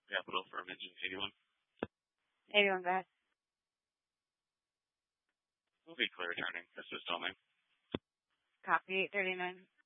Capital Firm Engine 81. 81, go ahead. Will be clear returning. This is Tommy. Copy 839.